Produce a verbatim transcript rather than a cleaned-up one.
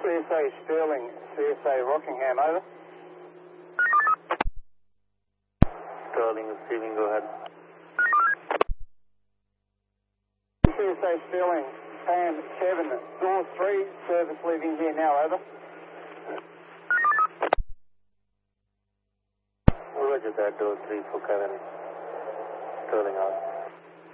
C S A Sterling, C S A Rockingham, over. Sterling receiving, go ahead. C S A Sterling, Fan seven, door three, service leaving here now, over. Roger that, door three for Kevin. Sterling out.